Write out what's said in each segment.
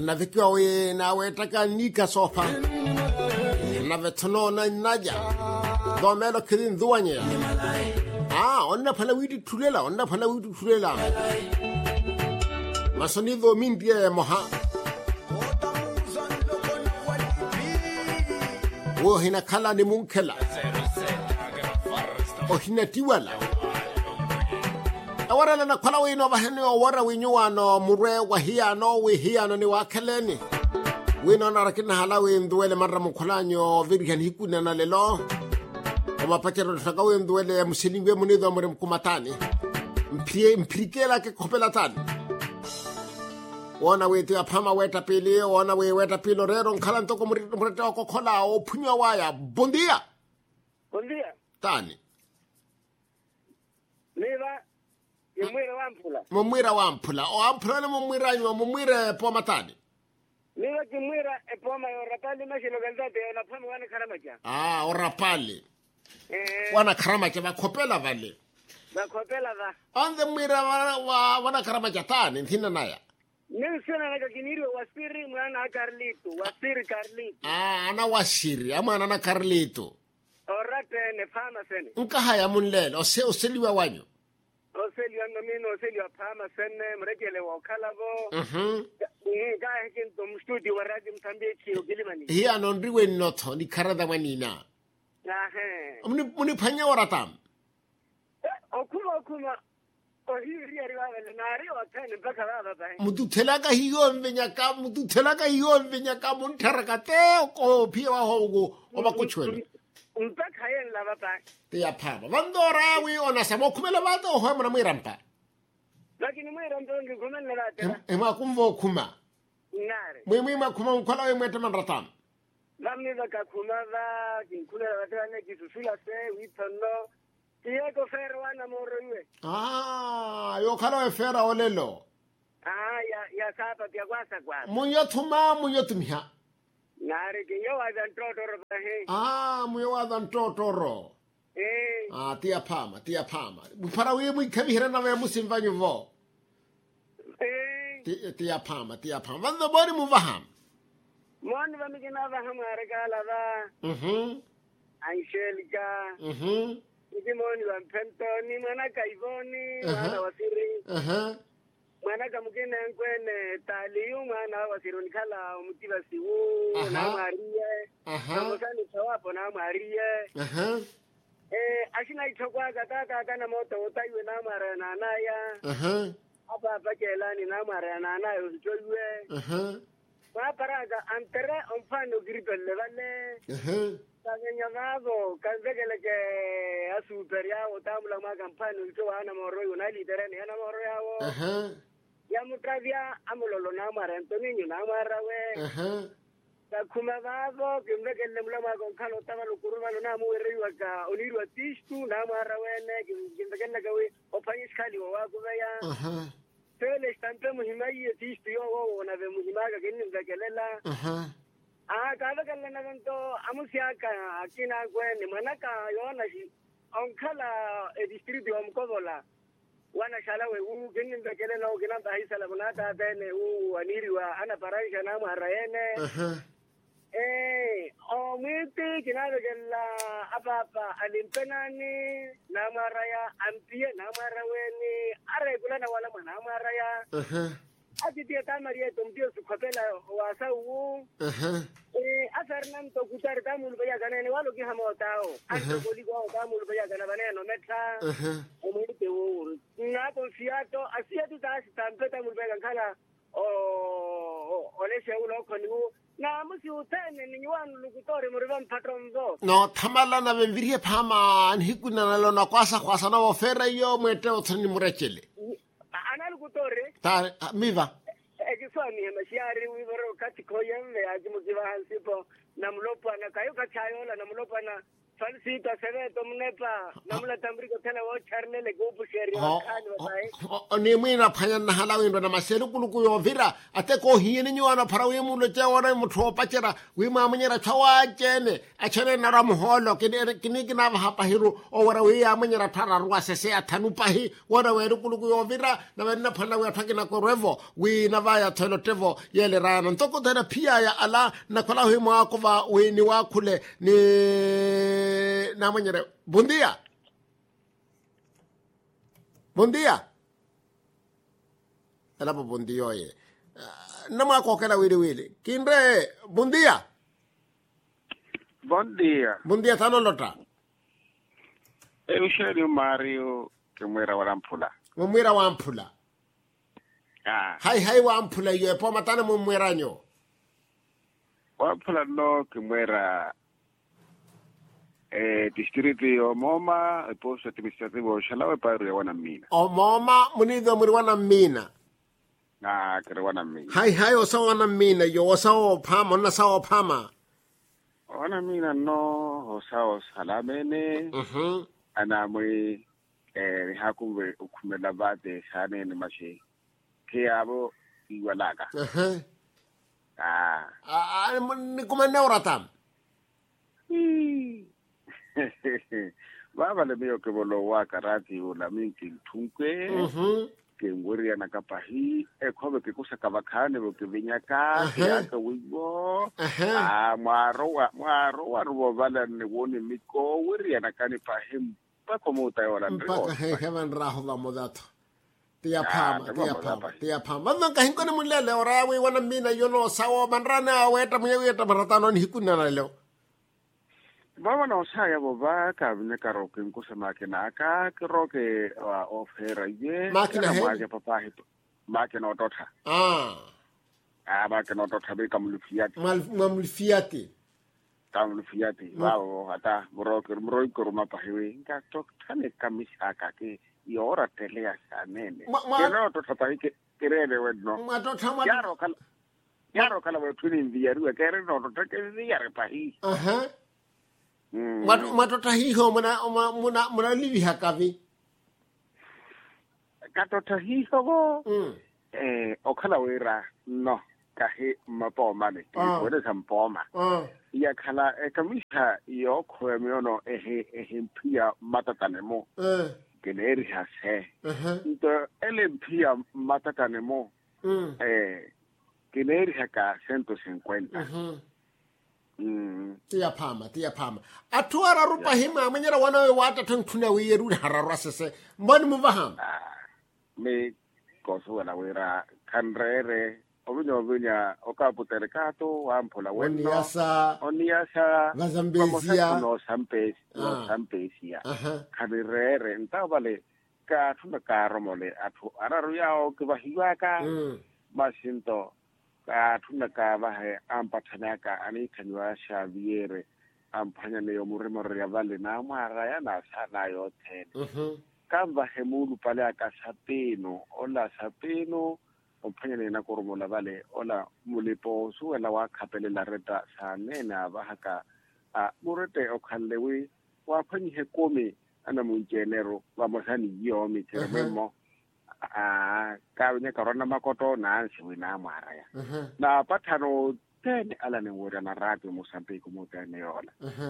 navikiwa we na wetaka nika sofa na vetono na naja do melo kidin duanye onna phala widi tulela masonido mindie moha wo hina kala ni munkela o hina tiwala awara na kala we no bahene o wara we nyuano murwe wa hiano we hiano ni wakeleni we no narakina halawe ndwele marra mukholanyo virgan hikuna na lelo o mapakero tlhakawe ndwele musilingwe munido amore mkumatani mprikela ke khopela tani wona we tia phama weta pele wona we weta pilo rero nkhala ntoko mureta ko khola o phunywa waya bondia tani leva Mumwira wampula. O ampula na mumwira po matani. Leva kimwira poma rapali mashino ganzate na poma wana karamacha. O rapali. Wana karamacha bakopela vale. Bakopela va. On the mwira wana karamacha tani nthina naya. Nisana na kiniri wasiri mwana Carlito, wasiri Carlito. Ana wasiri ama ana Carlito. Orate ne fama sene. Nkahaya munlele oseliwa wanyo. Oseliwa nomino oseliwa pama sene mrekele wa kalavo. Ga hekinto mstudio wa radio mtambeki ogilimani. Hiya nondriwe noto ni karada manina. Muni panya waratam. Okuma ohiri ariwale nari watene mpaka baba bai. Mututelaga hiyo mvenyaka muntarakate ko pia wa hogo obakuchwele. Mpaka yen la baba. Tia pama. Vandora we ona samo kumela bata o hoema na mwirampa. Lakini mwirampa ngi kumela bata. Ema kumvo kuma. Nare. Mwima kuma mkola we mwete manratam. Lamni baka kumava kinkula bata ne kisusula se witono. Tieko fero wana moro yue. Yo kala we fera olelo. Ya sapa pia kwasa kwasa. Munyo tumia. Nare kinyo wadan totoro bahe. Muyo wadan totoro. Tia pama. Para we mwikabihira na we musimvanyo vo. Tia pama. Vando bori muvaham. Mwani vamikina vaham aregala va. Angelica. Nikimoni wa Mpentoni, mwana Kaivoni, mwana wasiri. Mwana kamukine nkwene taliyu, mwana wasiri unikala umutiba siwu, na marie. Na musani chawapo na marie. Ashina ichokwa katata na moto utaiwe na mara na anaya. Hapa kelani na mara na anaya usichoywe. Maparaga antere mfano gripele vale. Kanya vago kanzegele ke asuperia otamula ma kampani ulito ana moro una liderene ana moro yao ya mutravia amulolo na mara Antonio na mara we kuma vago kimlegele mlama ko kalo tavalu kuruma na muwere waka onirwa tishtu na mara wene kimlegele gawe opanyis kali wa kuya tele stampe muhimayi tishtu yo na ve muhimaga kinimlegelela kada kala na ganto amusiaka akina kwene manaka yona shi onkala district wa Mkobola wana shala we ginin bekele na ogina bahisa la bunata tene aniri wa ana paraisha na marayene o miti kinado gella apapa alimpenani na maraya ampie na maraweni are kulana wala mana maraya Ati tamaria tombio sukapela wasau. Asarnan to kutar tamul baya ganane walo ki hamotao. Anto goligo tamul baya ganane no meta. Omite wo. Na confiato asiatu tas tampe tamul baya kala olesha ulo konu. Na musi utene ni wan lukutore murivan patronzo. No tamala na vemvirie pama nhikuna na lona kwasa na ofera yo mwete otsani murechele. Analukutore miva ekifani mashari wivero kati koyembe ajimukiva hansipo na mlopana kayo kachayola na mlopana falsito se ve tomnepa namla tambriko tena wo charne le go busheri khani watai ni mwina phanya na halawi ndo na maselu kuluku yo vira ate ko hiene nywana phara we mulo tsa ora motho patjera we mamonyera tshwa tjene a tshene na ra moholo ke ni ke na ba pa hiro o ora we ya monyera thara rwa sese a thanupa hi ora we ru kuluku yo vira na we na phana we thake na ko revo we na va ya thelo tevo yele rana ntoko tena pia ya ala na khola ho mo akova we ni wa khule ni na monyere buen día ala buen día oye na ma ko kala wili kinre buen día tano lota Eusheri Mario que mwera wa mphula hai wa mphula yo po matana mo mweranyo wa mphula no que mwera distrito o Moma e posto administrativo Shalawa pari wana mina o Moma munido muri wana mina kare wana mina hai o sawa wana mina yo o sawa phama na sawa phama wana mina no o sawa salamene ana mwe hakumbe ukumela bate sane ni mashi ke abo iwalaka ni kuma neura tam baba le meo ke bolo wa karati o la minki tunke ke ngori ana kapahi e khobe ke kusa ka bakhane bo ke vinyaka ya ka wibo maro wa ro bala ne woni miko wori ana kani pahim pa komo ta yola ndro pa he heaven raho ba modato tia phama nka hinko ne mulele ora we wana mina yono sawo manrana weta munyeweta baratano ni hikunana leo Baba no saya boba ka bine ka roke nkusa makina ka roke ofera ye makina he papa hito makina ototha makina ototha be kamulfiati wow hata broker mroi koruma pahiwe ka tok thane kamisa ka ke yora telea sanene no ototha pa ke kerele wedno yaro kala we tuni ndiyaru kere no ototha ke ndiyare pahi matota hiho muna livi hakavi katota hiho bo okhala wera no kahe mapoma ne wena sampoma ya khala kamisa yo khoemiono mpia matatanemo keneri hase to mpia matatanemo keneri haka 150 tia phama athuara rupa hima manyera wana we wata thunthuna we yeru hararwa sese mbani muvaham me koso wala wera kanrere obunya okaputere kato wamphola wenno oniasa vazambezia no sampesia kanrere ntabale ka thuna karomole athu araru yao ke bahiwaka masinto ka thuna ka ba he ampathanaka ani khanywa shaviere amphanya le yo muremore ya vale na mara ya na sana yo thene ka ba he mulu pale aka sapeno ola sapeno omphanya le na koromola vale ola mulipo suela wa khapelela reta sanena ba haka murete okhallewe wa phanyi he komi ana munjenero ba mosani yo miteremo ka nya karona makoto na nsiwe na mara ya na pathano tene ala ne ngora na radio Mozambique mo tene yola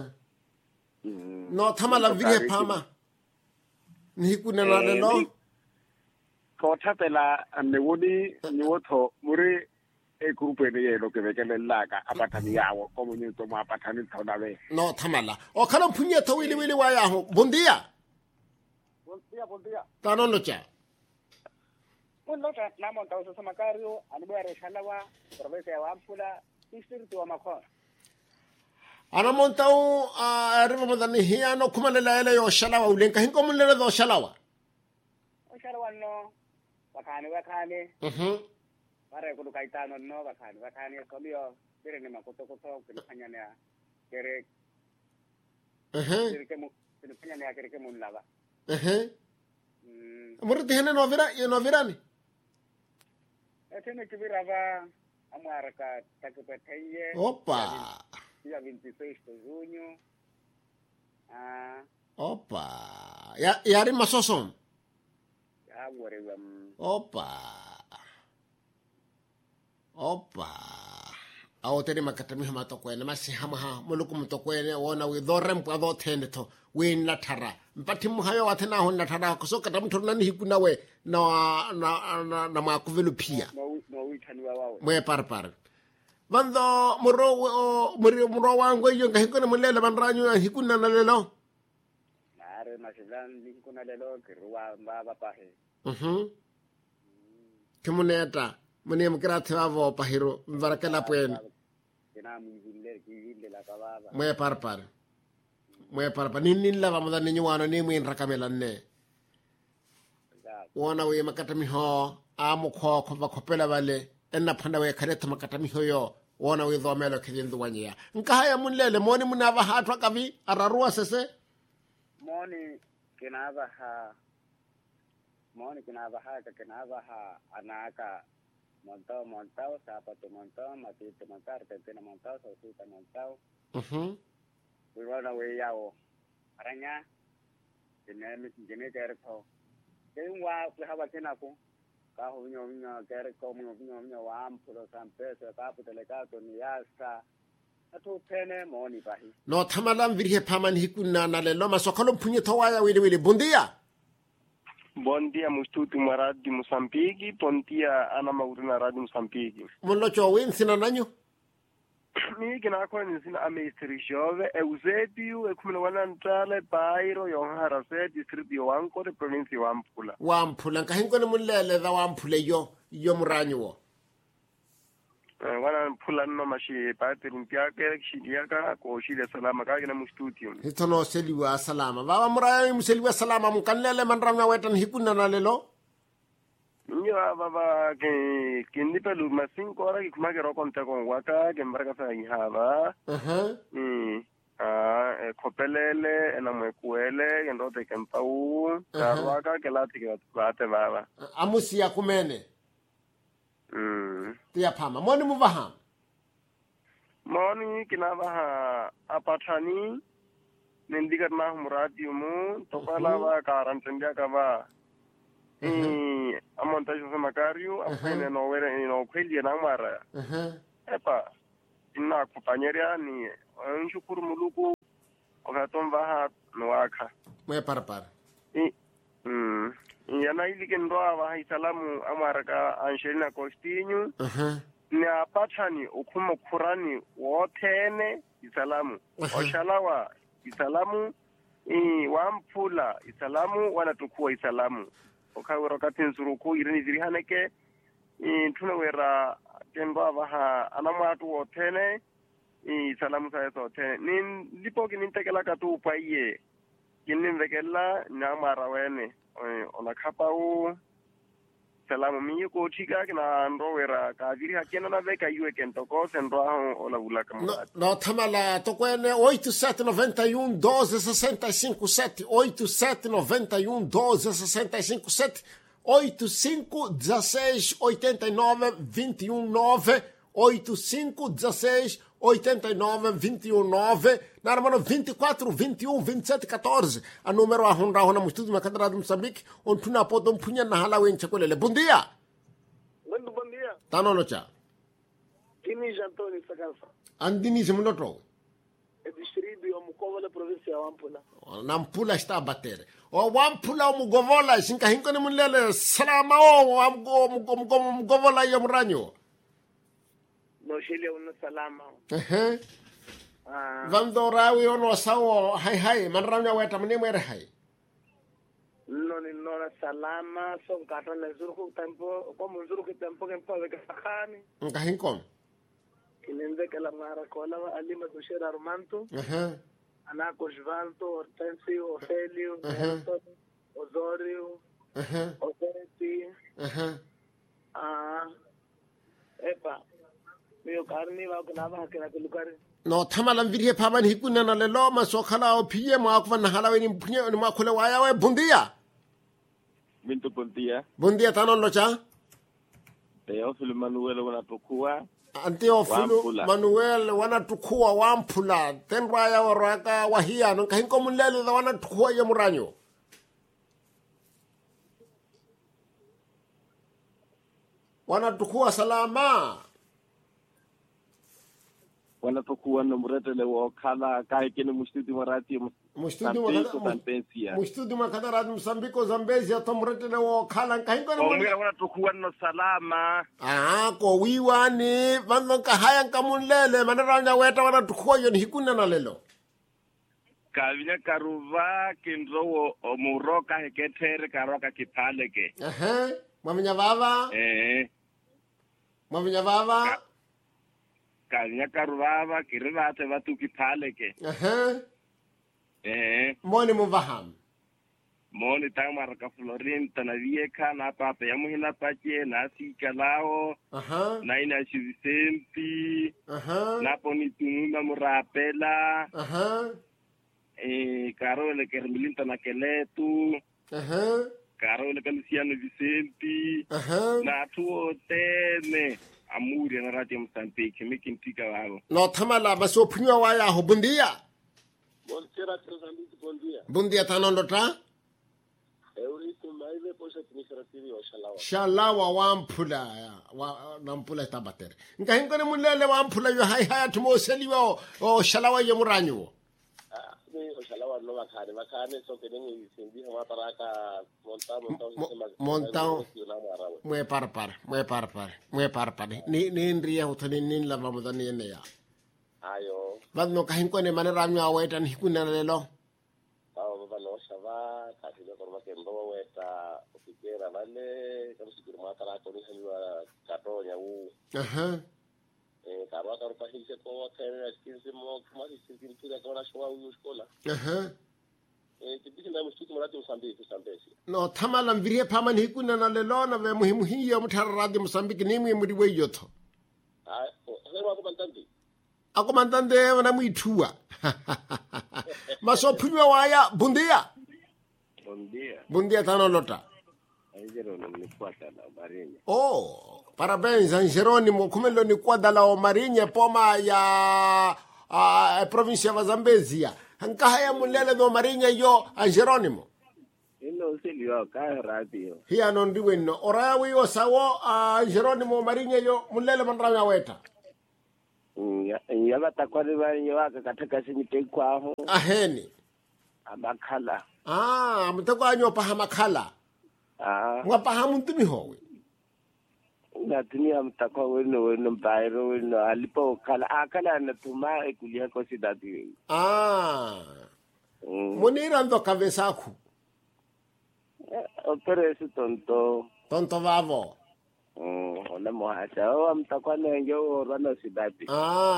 no thamala vile phama ni kunela lelo ko thapela ne wodi ni wotho muri e grupe ne yelo ke bekele laka apathani yawo ko mo nyito mo apathani thoda be no thamala o khala mphunya thawili wili wa yaho bondia tanono cha Unlota namo tausa samakario anibere shalawa province ya Wamphula district wa Makhora ana montau arriba madani hiano kumalela ele yo shalawa ulenka hinko mulela do shalawa no bakani pare kudu kaitano no bakani komio pere ne makoto kinafanya na kere kinafanya na kere munlava murti hene novira ni Tene kibirava amaraka takipateye opa ya 26 de junho Opa. Yari masosom. Ya ngore Opa. Awo teni makatami hama tokwene masi hama ha muluku mtokwene wona widhore mpwadho tende to win latara. Mpati muhayo watena hon latara kusoka tamtoro nani hikuna we na makuvelu pia. Mwe parpar. Bando muro wangu iyo ngahikuna mulele banranyo hikuna na lelo. Nare masilan hikuna lelo kiruwa mbaba pahe. Kimuneta. Mune mkirati wavo pahiro mvarakela pwene. Mwe parpar. Ninila wamuda ninyo wano ni mwin rakamela ne. Wana we makatami ho. Amu kwa kopela wale. Ena panda we kareta makatami ho yo. Wana we dhomelo kizindu wanyea. Nkahaya munlele. Moni munava hatwa kavi. Ararua sese. Moni kinava ha anaka. Montao, sapato montao, matito montao, argentina montao, sausita montao. We run away yao. Aranya, jene kerko. Kenwa kuhaba kenako. Kaho nyo kerko nyo wampulo sampesa kapu telekato ni yasta. Atu pene moni bahi. No tamalam virhe paman hikuna na lelo masokalo punye tawaya wili bundia. Bom dia, Mustutu Maradi Moçambique. Bom dia, Ana Maurina Rádio Moçambique. Molocho win sinananyo? Mi kina kwa nisina amestri jove, Eusebio, kumina ntale, Bairo, Yoharase, district Yoanko, de province Wampula. Wampula, nkahinko ni mulele da Wampula yo muranyo. Wana pula no mashi pati rumpiake, shidiaka, ko shide salama kage na Mustutu. Hitono seliwa salama. Baba murayo museliwa salama mukanlele manramya wetan hikuna na lelo? Nyo baba kindi pelu masin kora ki kumage rokonte kon waka ke mbaraka sa ihaba. Kopelele ena mwekuele ndote kempau karwaka ke lati ke bate baba. Amusi ya kumene. Tia pama. Moni muvaha? Moni kinavaha apatani. Nindikat na humurati umu. Tokala wa karantendia kava. Amontajo sa makario. Apene no were no kweli na mara. Epa. Ina kupanyeria ni. Nshukuru muluku. Okatomvaha noaka. Mwe parapara. Yana ili kendoa wa salamu amaraka Angelina Costinho ni apatani ukumo kurani wotene isalamu oshalawa isalamu wampula isalamu wanatukua isalamu okawero katinsuruku irini zirihaneke tunawera kendoa wa anamatu wotene isalamu sa wotene lipo kinintekela katu upaiye kininvekela nyamara wene ona kapau salamu mi ko chika na ndo wera ka viri hakena na veka iwe kentoko sendo ola bulaka no tamala tokwene 8791 1265 8791 1265 8516 89 219 8516 89 219 na mano 24 21 27 14 a número a honra hona mustudu makadra de Moçambique on tuna podon punya na hala wenche kolele bom dia tano cha Dini Antônio Sacanfa andini zemunoto é distrito ya Mukovola província ya Wampula Nampula está a bater o Wampula Mugovola sinka hinko ni mulele salama o Mugovola ya muranyo no Chile uno salama Vando rawi ono sawo hai manramya weta mni mwere hai no ni no salama son kata na zuru tempo como zuru tempo que pode que sakani ngahinkom kinende kala mara kola alima kushera romanto ana Cosvaldo Hortensio Ofelio Osorio Oserti epa mio carni va kunava hakina kulukari no tamalam vidhe paman hikuna na lelo masokhala o pie mo akvan halawe ni punye ni makhole waya we bundia Bintu Pontia. Bundia tanon locha Teófilo Manuel Wanapokua. Anteofilo Manuel wana tukua wampula tenra ya waraka wahiano kahinko mulele da wana tukua ya muranyo. Wana tukua salama. Wana tukua na muretele wa kala kahikini mustudi marati Mustudi makada radi Msambiko Zambezia to muretele wa kala kahinko na muretele wana tukua na salama. Ko wiwani vando kahaya nkamulele manaranya weta wana tukua yon hikuna na lelo. Kavinya karuva kinro o muroka heketere karoka kipaleke. Maminya baba? Maminya baba? Kavinya karuvava kirivate vatu kipaleke. Moni muvaham. Moni tamaraka Florin tanavieka na papa ya muhina pache na sika lao. Na ina Vicenti. Na poni tununa murapela. Karole kermilinta na keletu. Karole Luciano Vicenti. Na tuo tene amuri na radio Mozambique mikintika wao. No tamala baso punywa waya ho bundia. Montera Mozambique bundia. Bundia tanondota? Euritu maive posa administrativi wa Shalawa. Shalawa wampula wa nampula tabatere. Nkahinko ne mulele wampula yo hai tumoseliwa o Shalawa ye muranyo. Shalawa no makane so que nengi sindi hama paraka montao mwe parpar ni ndriya hotani nin la mamadani ne ya ayo badno kahinko ne manara mya wetan hikuna lelo baba no shava katile korma kendo weta opikera vale kama sikur matara ko ni hanywa katonya u karwa karupa hise ko tena skinse mo kama skinse kila kona shwa u skola kibisi na mstuti mrati Mozambique. No tamala mvirie paman hikuna na lelo na ve muhimu hiyo mutara radio Mozambique ni mwi we yoto. Ako mantande wana muitua. Maso punywa waya bundia. Bundia tano lota. Parabéns a Jerônimo kumelo ni quadra la Marinha poma ya província ya Zambezia. Hankahaya mulele do Marinha yo a Jerônimo. Ino silio ka radio. Hiya non diwenno orawi yo sawo a Jerônimo Marinha yo mulele manranya weta. Ya batakwari banyo waka kataka sinyite kwaho. Aheni. Amakhala. Mtakwanyo pa makhala. Ngapahamu ntumi howe. Natumia mtakwa weno mbairo weno alipo kala natuma ekulia ko sidati. Munira ndo kavesaku. Operesu tonto vavo. Ona mohacha mtakwa nenjo rana sidati.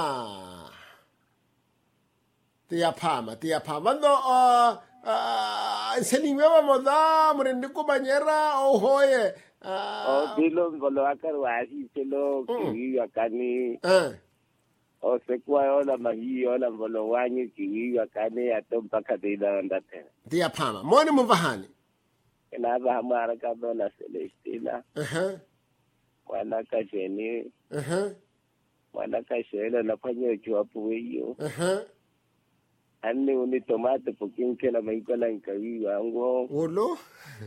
Tia pama ndo seliwewa moda murendiko banyera ohoye. Bilo ngolo akarwasi selo kiwi akani. O sekwa ola mahi ola ngolo wanyi kiwi akani atompaka dida ndate. Tia pama. Moni muvahani. Ina ba hamara ka dona Celestina. Wana ka jeni. Wana ka shela na panyo chuapu hiyo. Anni uni tomate pokinke la maikola nkawi wango. Olo.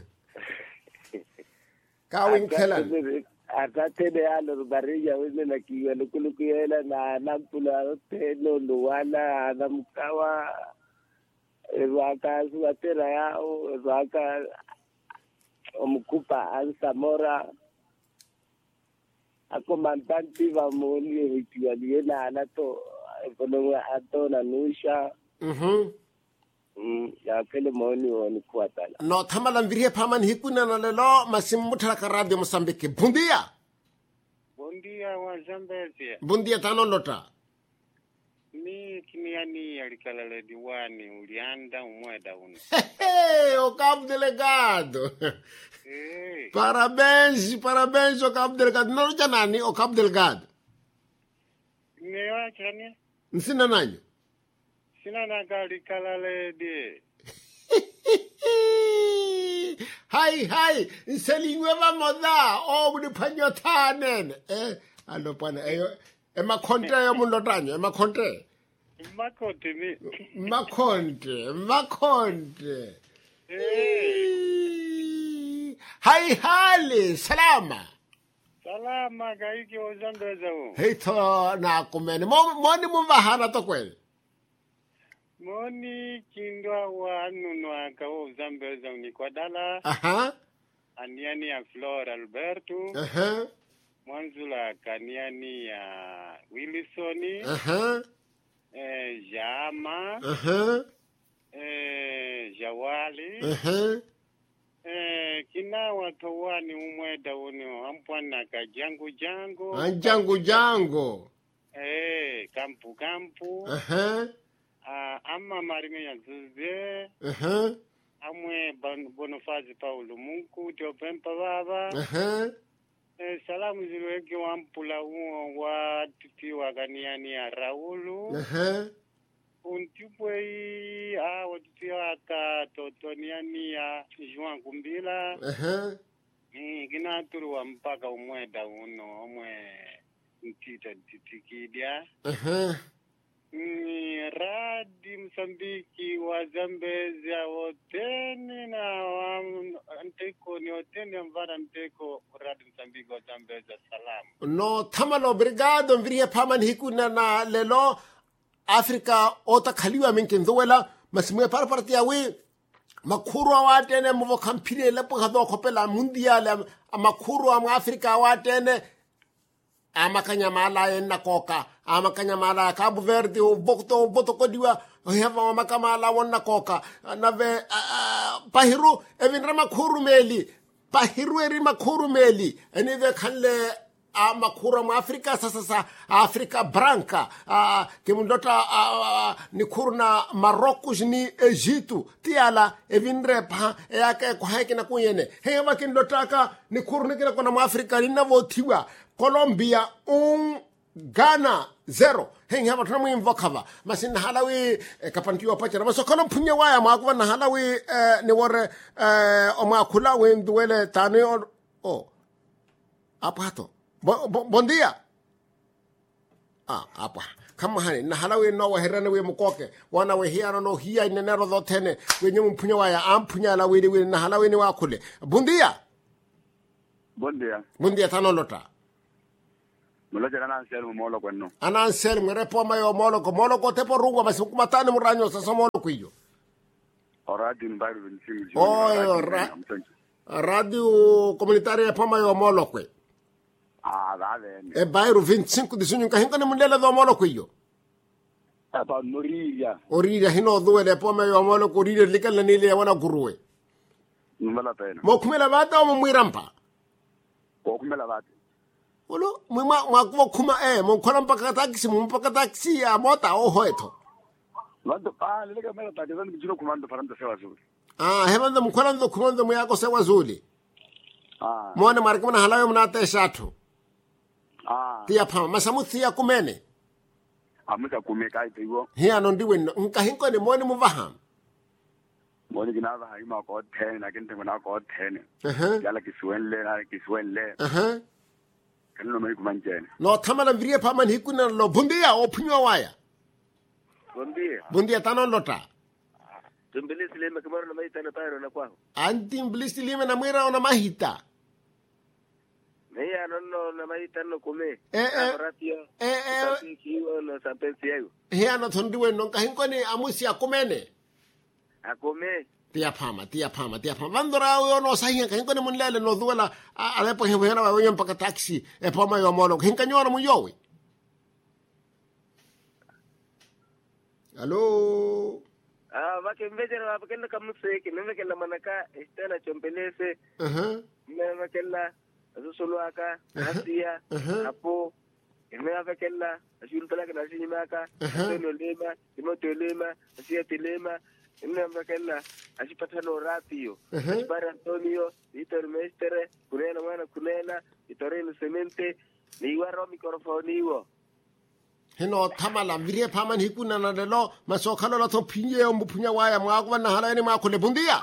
Kawin kelan. Atate de alo barilla wene na kiwa lukulukuela na nampula teno luwana anamkawa waka suatera yao waka omkupa ansamora ako mantanti va moni hitialiena anato ekononga ato na nusha ya kele moni woni kuatala no tamala mvirie paman hikuna na lelo masimutala ka radio Mozambique bundia wa Zambezia bundia tano lota mi kimiani alikalale diwani ulianda umweda uno o cabo delegado parabéns o cabo delegado no janani o cabo delegado mewa chania nsina nanyo sina na gali kalale de hai nselingwe ba moda o budi panyotane alo pana Emakhonte yo munlotanyo, emakhonte. Makhonte ni. Makhonte. Hai hali, salama. Salama kaiki ozambeza ho. Heito na kumene. Moni mumvahana to kweli. Moni kindwa wa nunwa ka ozambeza ni kwadala. Aha. Aniani ya Flora Alberto. Aha. Mwanzula kaniani ya Wilsoni. Aha. Jama. Aha. Jawali. Aha. Kina watowani umweda unio ampwana ka jangu. Jangu. Kampu. Aha. Ama marime ya zuze. Aha. Amwe Boniface Paulo Munku Teopempa baba. Aha. Salamu zilweke wampula uo wa titi wa ganiani ya Raulu. Aha. Untipwe watiti waka totoniani ya Juan Kumbila. Aha. Gina turu wa mpaka umweda uno omwe ntita titikidia. Aha. Radi Msambiki wa Zambezi woteni na anteko ni woteni amvara anteko Radi Msambiki wa Zambezi salamu. No tamalo obrigado mvirie paman hikuna na lelo Afrika ota khaliwa minkinzuela masimwe parparti yawi makhuru awatene mvo kampile lepo khado khopela mundial amakhuru am Afrika awatene amakanyamala ena koka amakanyamala Cabo Verde boto kodiwa heva makamala wonna koka nave pahiru evinra makhuru meli pahiru eri makhuru meli enive khanle makhuru mu Afrika sasa Afrika branca kimundota ni khurna Marocos ni Egito tiala evinre pa yake khwaike na kuyene heva kindotaka ni khurna kila kona mu Afrika linavothiwa Colombia Ghana 0 hengi hapa tunamwimvo cover masina halawi kapantiwa pacha maso kono punya waya mwakuwa na halawi ni wore omwakula wenduwele tano apa hato bon dia apa kama hani na halawi no waherane we mukoke wana we hiano no hiya inenero dhotene wenye mpunya waya ampunya la we na halawi ni wakule bundia tano lota Moloja na Anselmo molo kweno. Ana Anselmo repo mayo molo ko tepo rungo basi kumatani muranyo sasa molo kwiyo. Radio Mbairu 25. Radio comunitaria poma yo molo kwe. Dale. Bairu 25 disunyu kahinga ni mundele do molo kwiyo. Apa Noriya. Oriya hino duele poma yo molo ko rire likala nile wana guruwe. Mbala pena. Mo kumela bata o mwirampa. Ko kumela bata. Olo mwa kuma mo khona mpaka taxi ya mota hoeto. Lando lega mera tatizani kijino kumando faranda sewa zuri. Hemanda mkhona ndo kumando muyako sewa zuri. Mwana marikuna halawe mnate shatu. Tia pama masamuthi ya kumene. Amuka kumeka itiwo. Hiya nondiwe nkahinko ni mwani muvaham. Mwani ginava haima ko 10 na kinte mwana ko 10. Yala kiswenle. Kano mai kumanjene. No tamala mvirie pama hikuna lo bundia opunywa waya. Bundia tano lota. Tumbilisi lime kamaro na mahita na tayro na kwao. Antimbilisi lime na mwira ona mahita. Meya nono na mahita no kume. Ratio. Kiwa no sampensi yayo. Hiya no tondiwe no kahinko ni amusi akumene. Akume. Tia pama. Vandora yo no sahiya kahinko ni munlele no duela alepo hewena wa wenye mpaka taxi poma yo molo. Hinka nyona muyowe. Hello. Wake mbejera wapakenda kamuseki nemekela manaka estela chompelese. Nemekela azusuluaka asia apo nemekela ashulpela kana shinyimaka no lema imotolema asia telema nemekela ashipatano ratio para Antonio Vitor Mestre kunena itoreno semente ni waro mikrofoniwo. Hino tamala mvirie paman hikuna na lelo masokalo la to pinye mpunya waya mwakuwa na halaini mwakule bundia.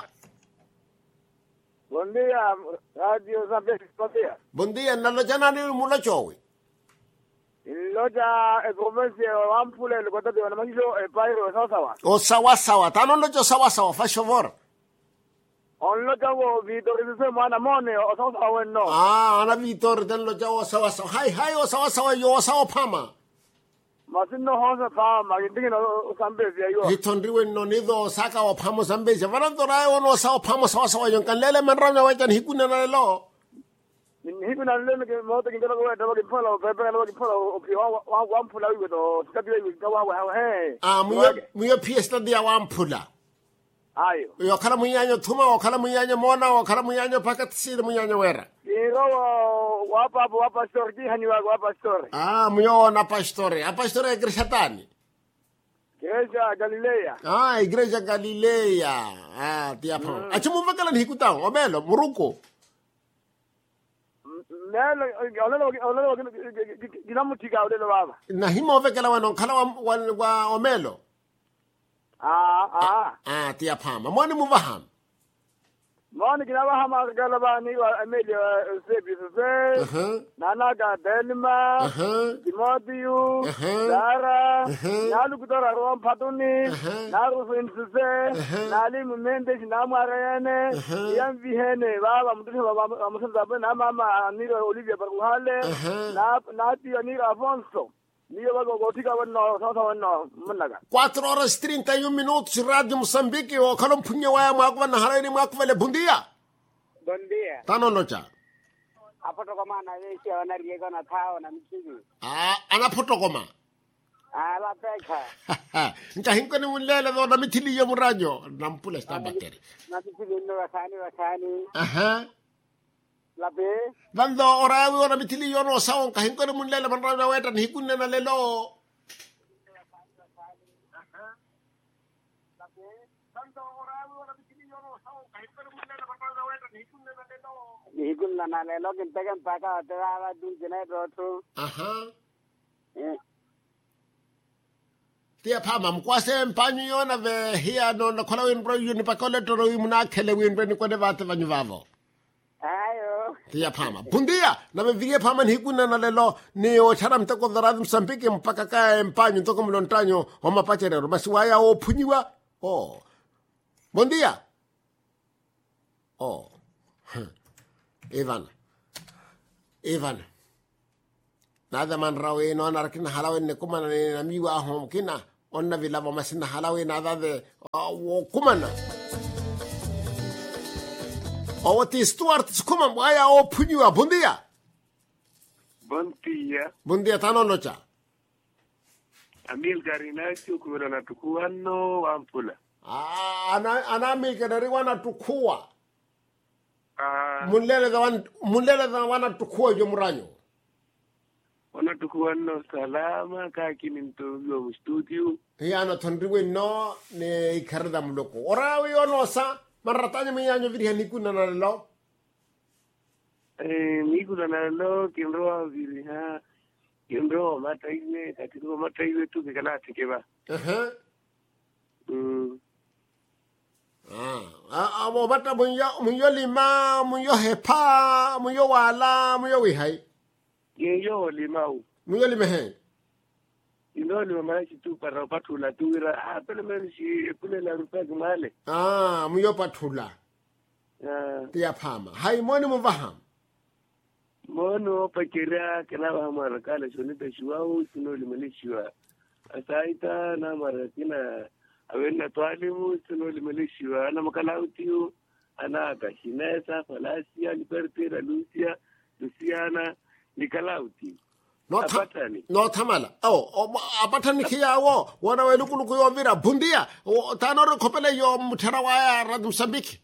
Radio Zambezi bundia. Bundia nalo jana ni mula chowe. Loja province wa Ampula le kota de wana manjo pairo sawa. O sawa. Tano loja sawa, faz favor. On loja wo Vitor se mwana mone o sawa wenno. Ana Vitor den loja o sawa. Hai o sawa yo sawa pama. Masino hosa pa magindingi no Zambezi yo. Hitondi wenno nido saka o pamo Zambezi. Varandora ono sawa pamo sawa yo kanlele manranya wajan hikuna na lo. Hikuna lele ke moto kingelo ko da bagi pala o pepe na bagi pala o wa mpula wi do skadi wi ka wa he. Muyo fiesta dia wa mpula. Ayo. Yo kala munyanyo tuma o kala munyanyo mona o kala munyanyo pakatsi munyanyo wera. Iro wa pastor di hani wa pastor. Muyo na pastore. A pastore igreja tani. Igreja Galilea. Igreja Galilea. Tia pa. Achimu vakala ni hikutao omelo muruko. Na himo vekela wano kala wa omelo. Tia pama. Mwani muvaham. Mwani kinavaham agalabani wa Amelia Sebi Nanaga Delma Timothiu Dara Nalu Kutara Rom Patuni Naru Finsuse Nali Mendes Namarayane Yan Vihene Baba Musa Nama Nira Olivia Baruhale Nati Anira Afonso. 4 horas 31 minutos, Rádio Moçambique, o Calompunha wa mwakwa na harani mwakwa le bundia. Bundia. Tano nocha. Apotokoma na yeshi wanariego na thao na mchigi. Anapotokoma. La peka. Nkahinko ni mulele do na mitili yo murajo, nampula sta bakeri. Na mitili no wakani. Labe. Dando orawi ora mitili yo no saon kahinko ni mulele manraja weta ni hikunne na lelo. Hikun na lelo kintagan paka atara dun jene rotu. Tia pama mkwase mpanyu yona ve hiya no na kola win bro yuni pakole toro yimuna kele win bro ni kwade vate vanyuvavo. Ayo. Tia pama. Pundia na me vige pama ni hikuna na lelo ni o chara mtoko dharadhi Msambiki mpaka kaya mpanyu toko mlontanyo o mapachere basi waya o punyiwa. Bundia. Ivan. Nada man rawe no narakina halawe ne kumana ne namiwa hom kina onna vilava masina halawe nada de kumana. Wati Stuart kuma waya o punyiwa bundia. Bundia tano nocha. Amil Garinacho kubera na tukuano wampula. Ana milka dari wana tukua. Mulele da wana tukua jomranyo. Wana tukuano salama kakini mtuvyo studio. Ana tondriwe no ne ikarda mloko. Orawi ono sa maratanya miyanyo vidi hanikuna na lelo. Nikuna na lelo kinroa vidi ha. Kinroa mataiwe katinroa mataiwe tu kikana tikeba. Amo bata munyo lima, munyo hepa, munyo wala, munyo wihai. Yo limau. Munyo lima he. Ino lima machi tu para patula tuira. Pele menshi kule la rupa kumale. Munyo patula. Tia pama. Hai moni muvaham. Mono pakiria kena wahamara kala shonita shuau sino limali shua. Asaita na marakina awena twalimu sino limelishiwa ana makalautiu ana kashinesa falasia libertera luciana nikalauti no tamala apatani kiyawo wana welukuluku yo vira bundia tanoro kopele yo mutera wa Radio Msambiki.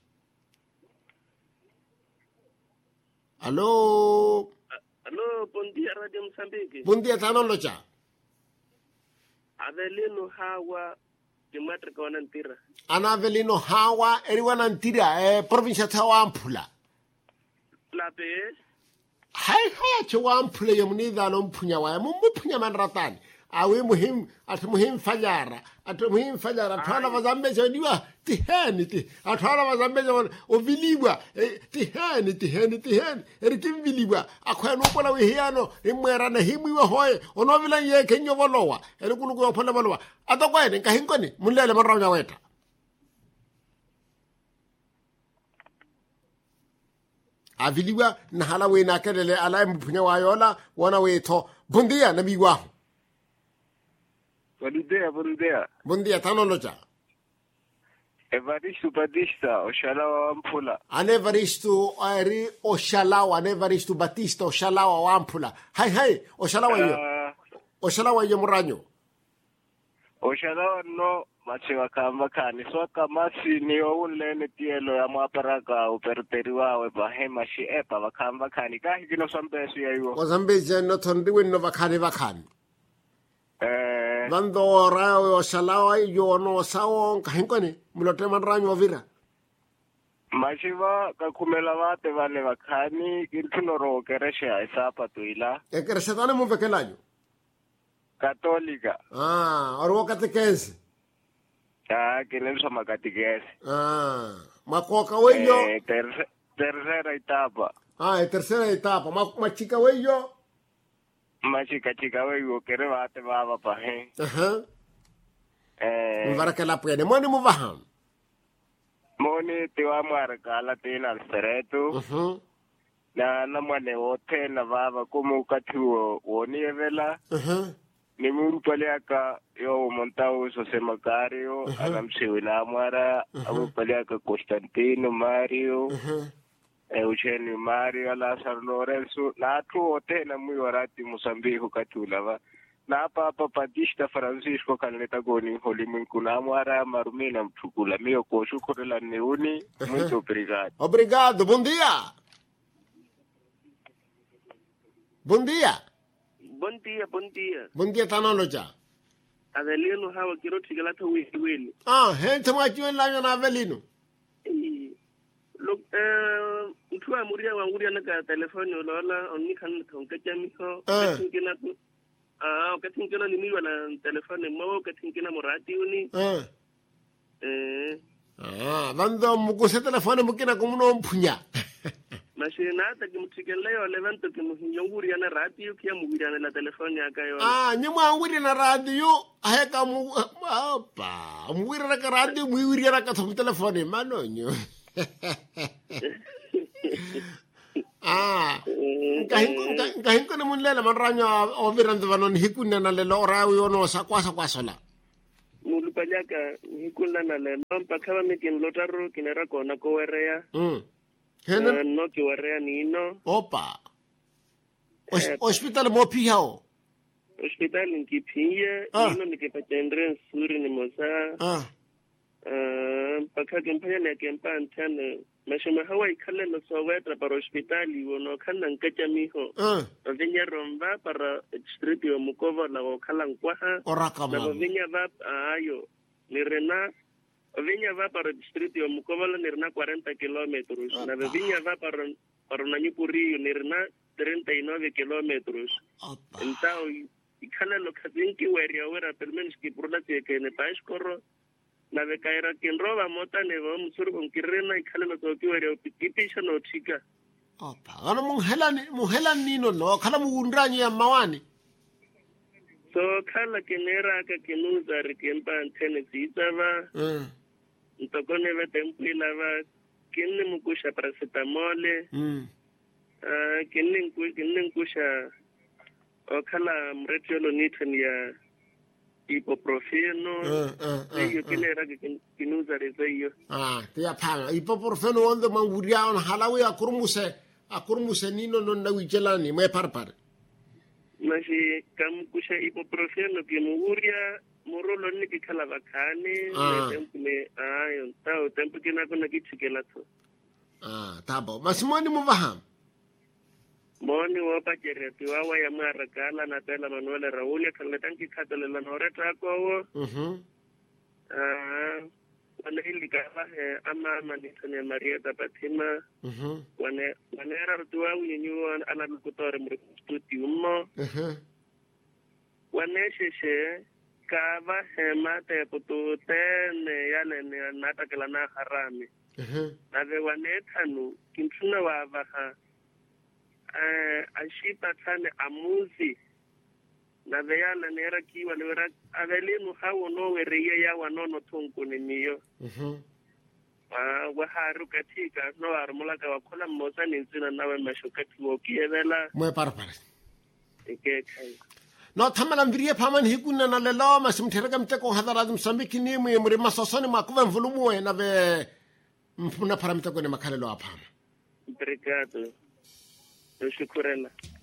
Allo bundia Radio Msambiki. Bundia tanolo cha Avelino hawa Matrika wanantira. Anavelino hawa eri wanantira provincia tawa Ampula. Lape. hai chewa mphule yo munida lo mphunya wa muphunya manratani awe muhim fajara thwana bazambe jodiwa tiheni ti athwana bazambe jona oviliwa tiheni eri kimbiliwa akhwena upola we hiano imwera na himwiwa hoye onovila yeke nyovolowa eri kuluku yophona bolowa atakwene nkahinkoni munlele marrawnya weta aviliwa na hala we na kelele ala mphunya wa yola wona wetho bundia na biwa Bundia tanoloja. Evaristo Batista, Oshalawa Wampula. Anevaristo Ari Oshalawa, Anevaristo Batista, Oshalawa Wampula. Hai, Oshalawa yo. Oshalawa yo muranyo. Oshalawa no machiwa kamba kani. So kamasi ni ounlene tielo ya mwaparaka uperteriwa webahema shi epa wakamba kani. Kahi kino sambesu ya yuwa. Wazambeja no tondiwe no vakani. Vando rao Oshalawa yo no sawo kahinkoni mulote manranyo ovira. Mashiva kakumela vate vale vakani kintunoro keresha isapa tuila. Keresha tane muvekelanyo. Katolika. Orwo katekesi. Kinenso makatikesi. Makoka weyo. Tercera etapa. Tercera etapa. Machika weyo. Machika weyo kere vate vava pahe. Mvaraka la pwede. Moni muvaham. Moni tiwa mwarakala tina alseretu. Na mwane wote na vava kumu katuo woni evela. Ni murupaliaka yo montao Jose Macario, Alamsiwila Mwara, Abupaliaka Constantino Mario, Eugenio Mario, Lazaro Lorenzo, na tu wote na muyorati Mozambique katulava. Na Papa Batista Francisco kanleta goni holimunku na Mwara marumina mtukula. Mio kushukurila neuni, muito obrigado. Obrigado, bom dia. Bom dia. Bom dia. Bom dia, tanoloja. Avelino hawa kiroti galata wili. Hente mwachiwe lanyo na Avelino. Look, mtuwa muria wanguria naka telefoni ulola, onikan kaunkacha miho, katingina tu. Katingina ni miwa na telefoni mo, katingina morati uni. Vando mukuse telefoni mukina kumuno mpunya. Mashina hata kimutikeleo levento kimuhinyonguri ya na radio kia muguri ya na telefoni ya kayo. Nyuma nguri na radio heka muguri na radio muguri na katafu telefoni manonyo. Kahinko na munlela manranyo ovirandu vanon hikuna na lelo orawi ono sakwasa sola. Mulupanyaka hikuna na lelo mpakawa mekin lotaro kinera kona kowerea. No que warrea nino. Opa. Hospital mo pihao. Hospital in Kipia, nino ni kepatendre suri ni mosa. Paka kempanya na kempa antana. Mashema hawa ikale no sowetra para hospitali wono kana nkacha miho. Vinya romba para distrito yo Mukova na wakala nkwaha. Orakama. Na vinya vap ayo. Nirena Vinya va para distrito ya Mukovala nirna 40 kilómetros. Na Vinya va para Nanyupuri nirna 39 kilómetros. Então, ikana lokazinki weria wera permenos ki prolati ke ne paiskorro. Na vekaira kinrova mota ne va musuru con kirena ikana lokoki weria pitisha no chika. Opa, ana muhela nino no kala muundranyi ya mawani. So kala kinera ka kinuza rikempa antene zitava. Ntokone va tempila va kinni mukusha paracetamol kinni kusha okhala mretionolithin ya ibuprofeno iyo kinera kinuza rezeyo tia phanga ibuprofeno ondo manguria on halawi akurmuse nino non na wijelani me parpar mashi kam kusha ibuprofeno kimuguria morolo ni kikhala vakhani temple ayo tao temple kina kuna kichikela to tabo masimoni muvaham moni wapa jereti wawa ya marakala na tela manuele rauli kaletanki khatelela noreta ko wane hili kava ama manitane Maria Tapatima wane era tuwa unyuwa anabikutore mrikututi umo wane sheshe kava mate pututene yale ni natakela na harami nave wane tanu kintuna wavaha ashipa tane amuzi nave yale nera kiwa niwera avelinu hawo no weriye ya wanono tunku ni miyo waharu katika no armulaka wakola mmosa ninzina nawe mashokati wokievela mwe parapara ikekai no thamala mviriye phaman hikuna na lelo masimthereka mteko hadara Msambiki ni mwe muri masosoni makuva mvulumuwe nave mpuna paramteko ne makhalelo aphama obrigado eu shukurela